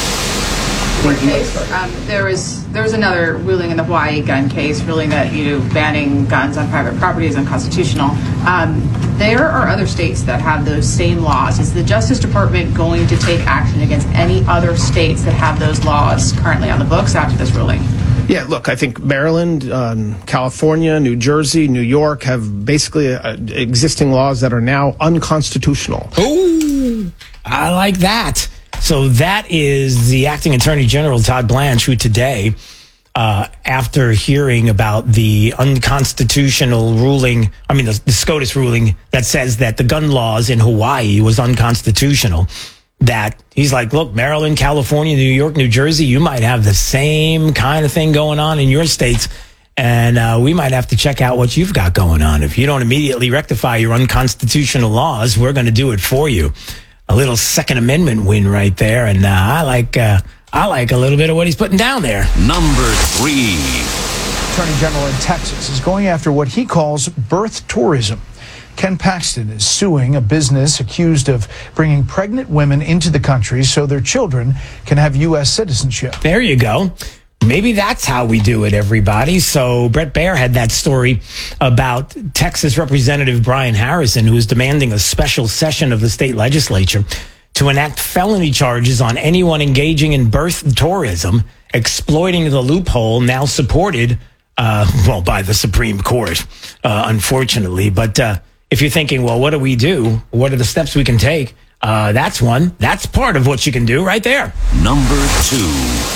Case, there was another ruling in the Hawaii gun case, ruling that banning guns on private property is unconstitutional. There are other states that have those same laws. Is the Justice Department going to take action against any other states that have those laws currently on the books after this ruling? Yeah, look, I think Maryland, California, New Jersey, New York have basically existing laws that are now unconstitutional. Ooh, I like that. So that is the acting attorney general, Todd Blanche, who today, after hearing about the unconstitutional ruling, the SCOTUS ruling that says that the gun laws in Hawaii was unconstitutional, that he's like, look, Maryland, California, New York, New Jersey, you might have the same kind of thing going on in your states. And we might have to check out what you've got going on. If you don't immediately rectify your unconstitutional laws, we're going to do it for you. A little Second Amendment win right there, and I like a little bit of what he's putting down there. Number 3. Attorney General in Texas is going after what he calls birth tourism. Ken Paxton is suing a business accused of bringing pregnant women into the country so their children can have U.S. citizenship. There you go. Maybe that's how we do it, everybody. So Brett Baer had that story about Texas Representative Brian Harrison, who is demanding a special session of the state legislature to enact felony charges on anyone engaging in birth tourism, exploiting the loophole now supported, by the Supreme Court, unfortunately. But if you're thinking, well, what do we do? What are the steps we can take? That's one. That's part of what you can do right there. Number 2.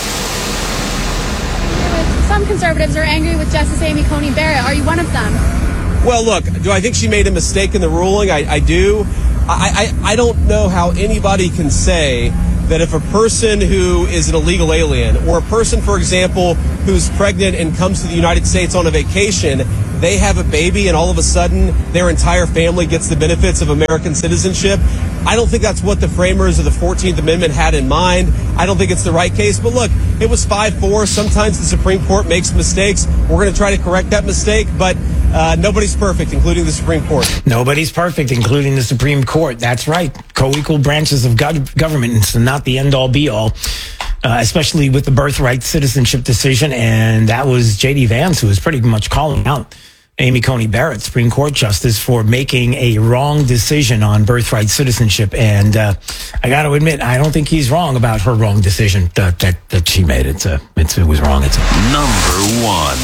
Some conservatives are angry with Justice Amy Coney Barrett. Are you one of them? Well, look, do I think she made a mistake in the ruling? I do. I don't know how anybody can say that if a person who is an illegal alien or a person, for example, who's pregnant and comes to the United States on a vacation, they have a baby and all of a sudden their entire family gets the benefits of American citizenship. I don't think that's what the framers of the 14th Amendment had in mind. I don't think it's the right case. But look, it was 5-4. Sometimes the Supreme Court makes mistakes. We're going to try to correct that mistake, but nobody's perfect, including the Supreme Court. Nobody's perfect, including the Supreme Court. That's right. Co-equal branches of government. It's not the end-all, be-all, especially with the birthright citizenship decision. And that was J.D. Vance, who was pretty much calling out Amy Coney Barrett, Supreme Court Justice, for making a wrong decision on birthright citizenship. And I got to admit, I don't think he's wrong about her wrong decision that she made. It was wrong. It's number one.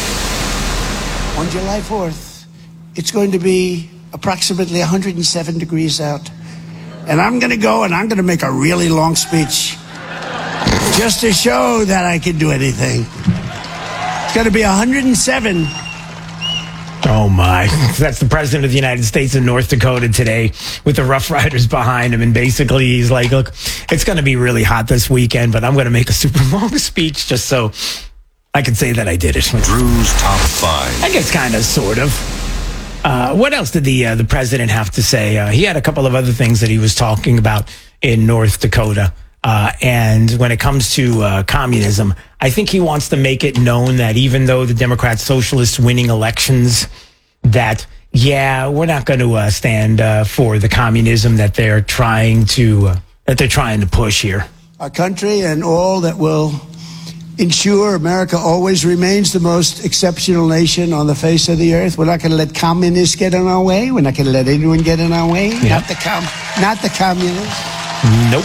On July 4th, it's going to be approximately 107 degrees out. And I'm going to go and I'm going to make a really long speech just to show that I can do anything. It's going to be 107. Oh, my. That's the president of the United States in North Dakota today with the Rough Riders behind him. And basically, he's like, look, it's going to be really hot this weekend, but I'm going to make a super long speech just so I can say that I did it. Drew's Top 5. I guess kind of, sort of. What else did the president have to say? He had a couple of other things that he was talking about in North Dakota. And when it comes to communism, I think he wants to make it known that even though the Democrat Socialists winning elections, that, yeah, we're not going to stand for the communism that they're trying to push here. Our country and all that will ensure America always remains the most exceptional nation on the face of the earth. We're not going to let communists get in our way. We're not going to let anyone get in our way. Yep. Not the communists. Nope.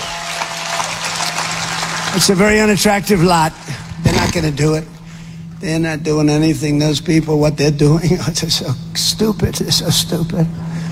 It's a very unattractive lot. They're not going to do it. They're not doing anything. Those people, what they're doing, they're so stupid. They're so stupid.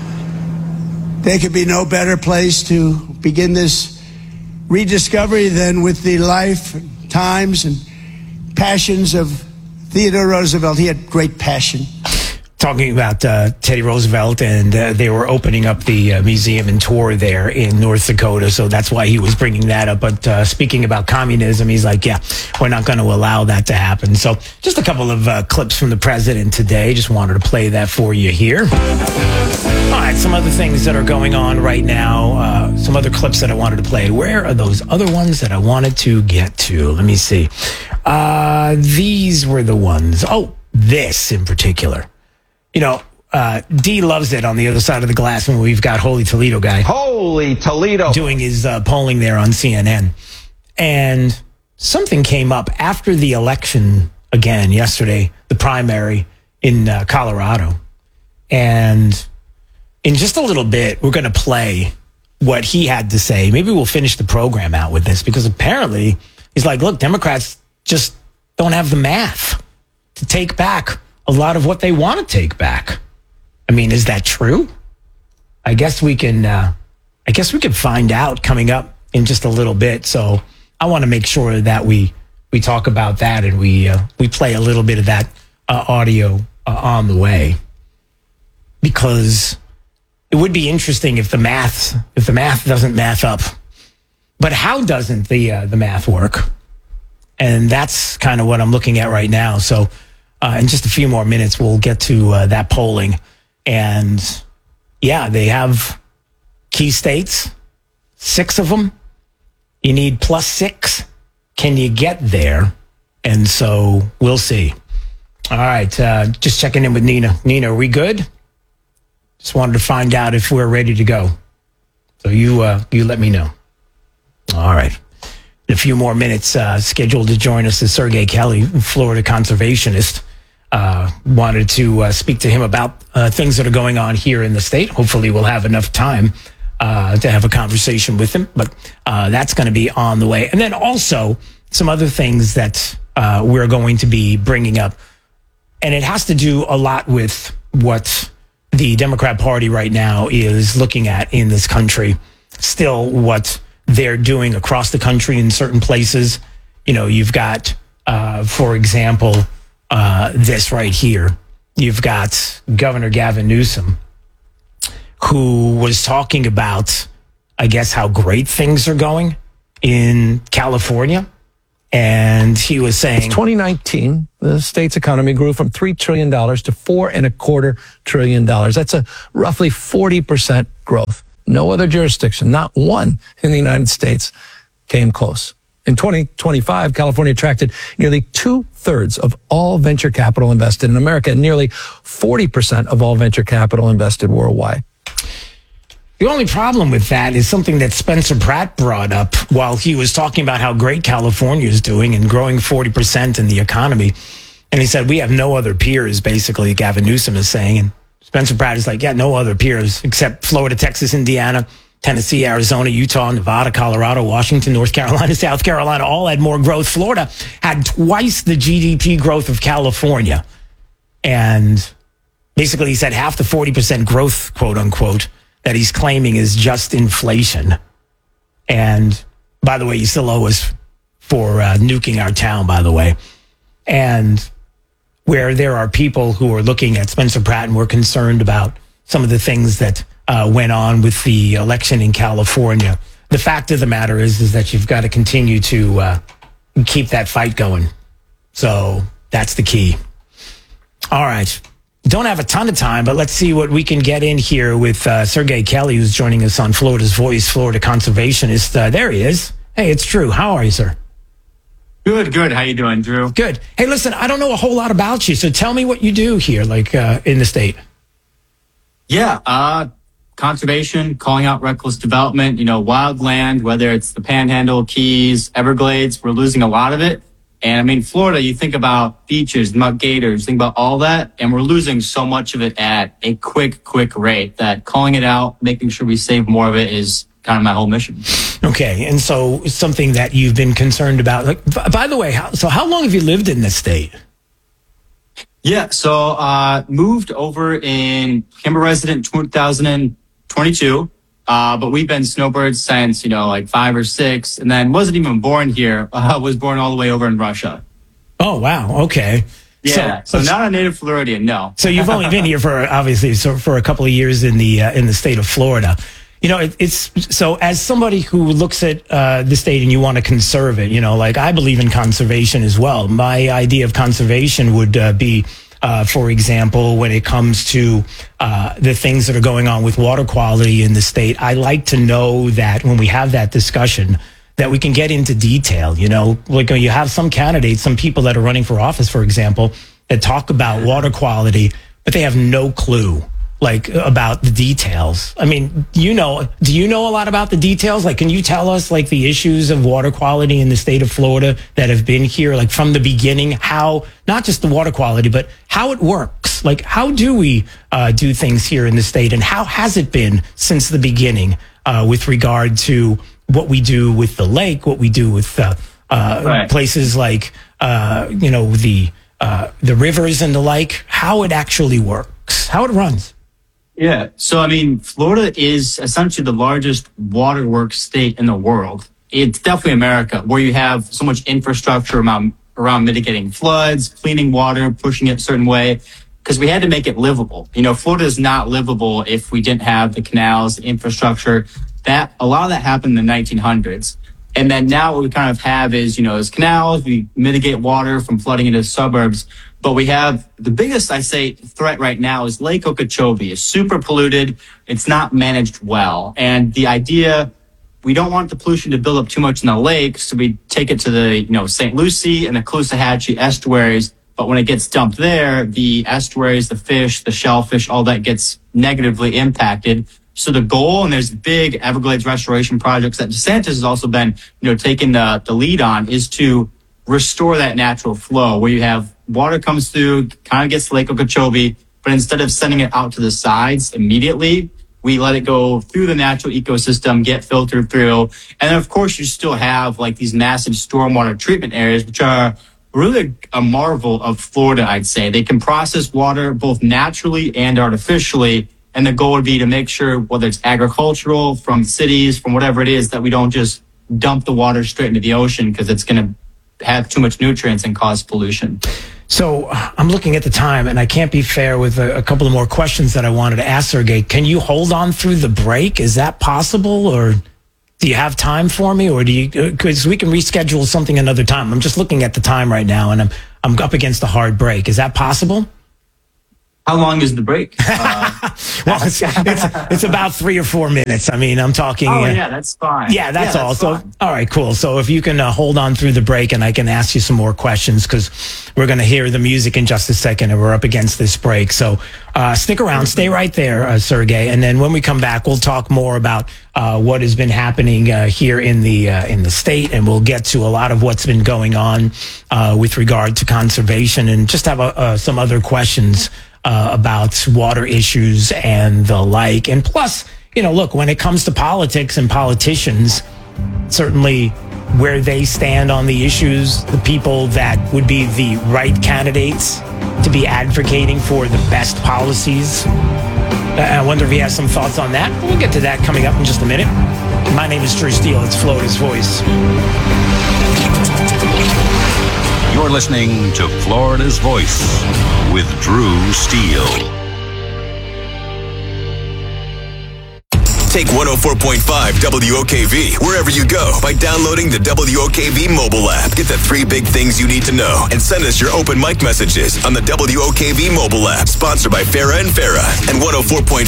There could be no better place to begin this rediscovery than with the life, times, and passions of Theodore Roosevelt. He had great passion. Talking about Teddy Roosevelt, and they were opening up the museum and tour there in North Dakota, so that's why he was bringing that up. But speaking about communism, he's like, yeah, we're not going to allow that to happen. So just a couple of clips from the president today. Just wanted to play that for you here. All right, some other things that are going on right now, some other clips that I wanted to play. Where are those other ones that I wanted to get to? Let me see. These were the ones. Oh, this in particular. You know, D loves it on the other side of the glass when we've got Holy Toledo guy. Holy Toledo. Doing his polling there on CNN. And something came up after the election again yesterday, the primary in Colorado. And in just a little bit, we're going to play what he had to say. Maybe we'll finish the program out with this because apparently he's like, look, Democrats just don't have the math to take back a lot of what they want to take back. I mean, is that true? I guess we can find out coming up in just a little bit. So I want to make sure that we talk about that and we play a little bit of that audio on the way, because it would be interesting if the math doesn't math up. But how doesn't the math work? And that's kind of what I'm looking at right now. So in just a few more minutes, we'll get to that polling. And yeah, they have key states, 6 of them. You need +6. Can you get there? And so we'll see. All right, just checking in with Nina. Nina, are we good? Just wanted to find out if we're ready to go. So you let me know. All right. In a few more minutes, scheduled to join us is Sergey Kelly, Florida conservationist. Wanted to speak to him about things that are going on here in the state. Hopefully we'll have enough time to have a conversation with him, but that's going to be on the way. And then also some other things that we're going to be bringing up. And it has to do a lot with what the Democrat Party right now is looking at in this country. Still, what they're doing across the country in certain places. You know, you've got, for example, this right here. You've got Governor Gavin Newsom, who was talking about, I guess, how great things are going in California. And he was saying, 2019, the state's economy grew from $3 trillion to $4.25 trillion. That's a roughly 40% growth. No other jurisdiction, not one in the United States, came close. In 2025, California attracted nearly 2/3 of all venture capital invested in America and nearly 40% of all venture capital invested worldwide. The only problem with that is something that Spencer Pratt brought up while he was talking about how great California is doing and growing 40% in the economy. And he said, we have no other peers, basically, Gavin Newsom is saying. And Spencer Pratt is like, yeah, no other peers except Florida, Texas, Indiana, Tennessee, Arizona, Utah, Nevada, Colorado, Washington, North Carolina, South Carolina, all had more growth. Florida had twice the GDP growth of California. And basically he said half the 40% growth, quote unquote, that he's claiming is just inflation. And by the way, you still owe us for nuking our town, by the way. And where there are people who are looking at Spencer Pratt and were concerned about some of the things that went on with the election in California. The fact of the matter is that you've got to continue to keep that fight going. So that's the key. All right. Don't have a ton of time, but let's see what we can get in here with Sergey Kelly, who's joining us on Florida's Voice, Florida conservationist. There he is. Hey, it's Drew. How are you, sir? Good. How you doing, Drew? Good. Hey, listen, I don't know a whole lot about you, so tell me what you do here, like in the state. Yeah, conservation, calling out reckless development, wild land, whether it's the Panhandle, Keys, Everglades, we're losing a lot of it. And I mean, Florida, you think about beaches, about gators, think about all that, and we're losing so much of it at a quick rate that calling it out, making sure we save more of it is kind of my whole mission. Okay, and so something that you've been concerned about. Like, by the way, how long have you lived in this state? Yeah, so moved over became a resident 2022. But we've been snowbirds since, like 5 or 6, and then wasn't even born here. Was born all the way over in Russia. Oh, wow. Okay. Yeah. So not a native Floridian, no. So you've only been here for a couple of years in the state of Florida. It's so as somebody who looks at the state and you want to conserve it, like I believe in conservation as well. My idea of conservation would be, for example, when it comes to the things that are going on with water quality in the state, I like to know that when we have that discussion, that we can get into detail. Like when you have some candidates, some people that are running for office, for example, that talk about water quality, but they have no clue about the details. I mean, do you know a lot about the details? Like, can you tell us the issues of water quality in the state of Florida that have been here, from the beginning, how, not just the water quality, but how it works? Like, how do we do things here in the state, and how has it been since the beginning with regard to what we do with the lake, what we do with places like, the rivers and the like, how it actually works, how it runs? Yeah. So, I mean, Florida is essentially the largest waterworks state in the world. It's definitely America, where you have so much infrastructure around mitigating floods, cleaning water, pushing it a certain way, because we had to make it livable. Florida is not livable if we didn't have the canals, the infrastructure. A lot of that happened in the 1900s. And then now what we kind of have is, is canals, we mitigate water from flooding into suburbs. But we have the biggest, I say, threat right now is Lake Okeechobee. It's super polluted. It's not managed well. And the idea, we don't want the pollution to build up too much in the lake, so we take it to the, St. Lucie and the Caloosahatchee estuaries. But when it gets dumped there, the estuaries, the fish, the shellfish, all that gets negatively impacted. So the goal, and there's big Everglades restoration projects that DeSantis has also been, taking the lead on, is to restore that natural flow where you have water comes through, kind of gets to Lake Okeechobee, but instead of sending it out to the sides immediately, we let it go through the natural ecosystem, get filtered through. And then, of course, you still have these massive stormwater treatment areas, which are really a marvel of Florida, I'd say. They can process water both naturally and artificially. And the goal would be to make sure, whether it's agricultural, from cities, from whatever it is, that we don't just dump the water straight into the ocean because it's going to have too much nutrients and cause pollution. So I'm looking at the time, and I can't be fair with a couple of more questions that I wanted to ask Sergey. Can you hold on through the break? Is that possible, or do you have time for me, or do you? Because we can reschedule something another time. I'm just looking at the time right now, and I'm up against a hard break. Is that possible? How long is the break? Well, it's about 3 or 4 minutes. I mean, I'm talking. Oh, yeah, that's fine. Yeah, that's all. So, fine. all right, cool. So if you can hold on through the break, and I can ask you some more questions, because we're going to hear the music in just a second, and we're up against this break. So stick around, stay right there, Sergey, and then when we come back, we'll talk more about what has been happening here in the state, and we'll get to a lot of what's been going on with regard to conservation, and just have some other questions about water issues and the like. And plus, look, when it comes to politics and politicians, certainly where they stand on the issues, the people that would be the right candidates to be advocating for the best policies. I wonder if he has some thoughts on that. We'll get to that coming up in just a minute. My name is Drew Steele. It's Florida's Voice. You're listening to Florida's Voice with Drew Steele. Take 104.5 WOKV wherever you go by downloading the WOKV mobile app. Get the 3 big things you need to know and send us your open mic messages on the WOKV mobile app. Sponsored by Farah and Farah and 104.5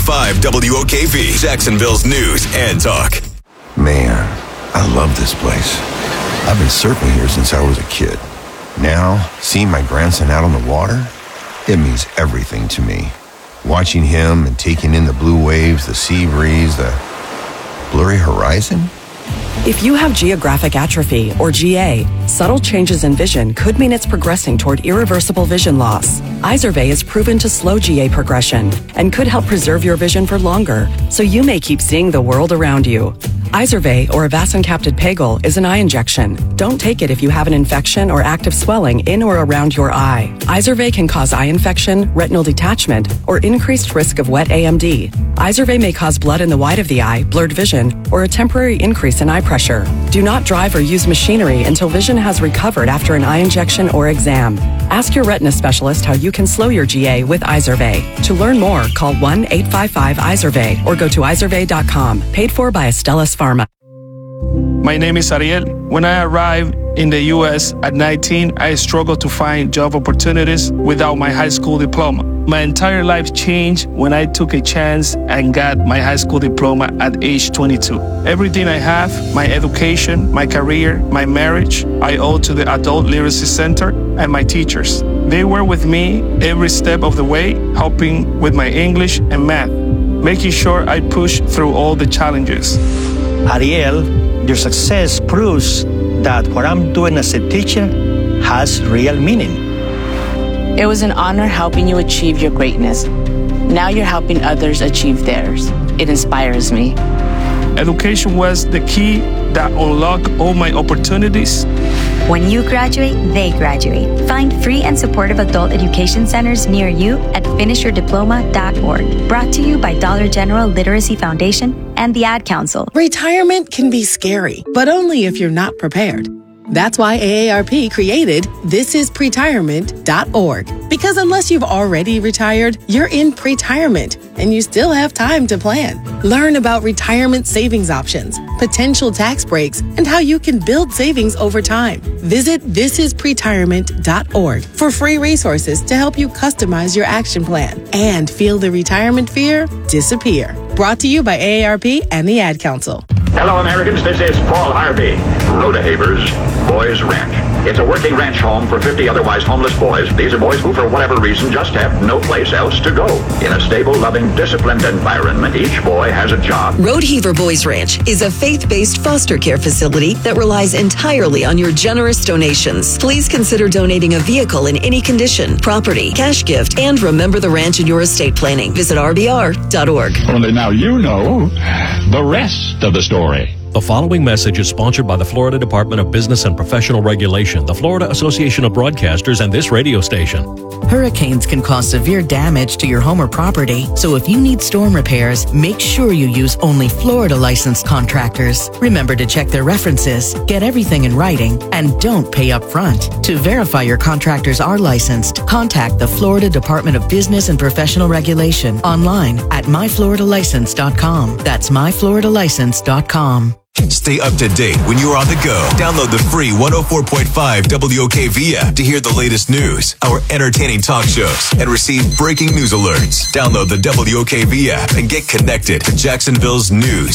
WOKV, Jacksonville's news and talk. Man, I love this place. I've been surfing here since I was a kid. Now, seeing my grandson out on the water, it means everything to me. Watching him and taking in the blue waves, the sea breeze, the blurry horizon. If you have geographic atrophy, or GA, subtle changes in vision could mean it's progressing toward irreversible vision loss. Izervay is proven to slow GA progression and could help preserve your vision for longer, so you may keep seeing the world around you. Izervay, or avacincaptad pegol, is an eye injection. Don't take it if you have an infection or active swelling in or around your eye. Izervay can cause eye infection, retinal detachment, or increased risk of wet AMD. Izervay may cause blood in the white of the eye, blurred vision, or a temporary increase in eye pressure. Do not drive or use machinery until vision has recovered after an eye injection or exam. Ask your retina specialist how you can slow your GA with Izervay. To learn more, call 1-855-IZERVAY or go to izervay.com. Paid for by Astellas Pharma. My name is Ariel. When I arrived in the U.S. at 19, I struggled to find job opportunities without my high school diploma. My entire life changed when I took a chance and got my high school diploma at age 22. Everything I have, my education, my career, my marriage, I owe to the Adult Literacy Center and my teachers. They were with me every step of the way, helping with my English and math, making sure I push through all the challenges. Ariel, your success proves that what I'm doing as a teacher has real meaning. It was an honor helping you achieve your greatness. Now you're helping others achieve theirs. It inspires me. Education was the key that unlocked all my opportunities. When you graduate, they graduate. Find free and supportive adult education centers near you at finishyourdiploma.org. Brought to you by Dollar General Literacy Foundation and the Ad Council. Retirement can be scary, but only if you're not prepared. That's why AARP created thisispretirement.org. Because unless you've already retired, you're in pretirement and you still have time to plan. Learn about retirement savings options, potential tax breaks, and how you can build savings over time. Visit thisispretirement.org for free resources to help you customize your action plan and feel the retirement fear disappear. Brought to you by AARP and the Ad Council. Hello, Americans. This is Paul Harvey, Rodehaver's Boys Ranch. It's a working ranch home for 50 otherwise homeless boys. These are boys who, for whatever reason, just have no place else to go. In a stable, loving, disciplined environment, each boy has a job. Rodehaver Boys Ranch is a faith-based foster care facility that relies entirely on your generous donations. Please consider donating a vehicle in any condition, property, cash gift, and remember the ranch in your estate planning. Visit rbr.org. Only now you know the rest of the story. The following message is sponsored by the Florida Department of Business and Professional Regulation, the Florida Association of Broadcasters, and this radio station. Hurricanes can cause severe damage to your home or property, so if you need storm repairs, make sure you use only Florida licensed contractors. Remember to check their references, get everything in writing, and don't pay up front. To verify your contractors are licensed, contact the Florida Department of Business and Professional Regulation online at myfloridalicense.com. That's myfloridalicense.com. Stay up to date when you're on the go. Download the free 104.5 WOKV app to hear the latest news, our entertaining talk shows, and receive breaking news alerts. Download the WOKV app and get connected to Jacksonville's news,